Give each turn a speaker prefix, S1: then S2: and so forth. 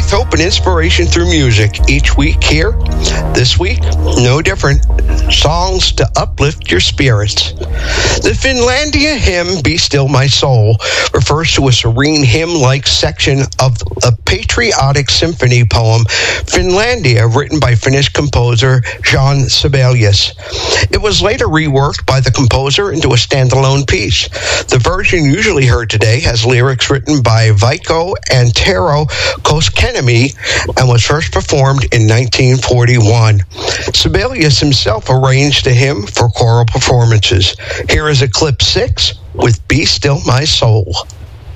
S1: faith, hope, and inspiration through music each week here. This week, no different. Songs to uplift your spirits. The Finlandia hymn, Be Still My Soul, refers to a serene hymn-like section of a patriotic symphony poem, Finlandia, written by Finnish composer Jean Sibelius. It was later reworked by the composer into a standalone piece. The version usually heard today has lyrics written by Veikko and Tero Koskenniemi and was first performed in 1941. Sibelius himself arranged the hymn for choral performances. Here is a clip 6 with Be Still My Soul.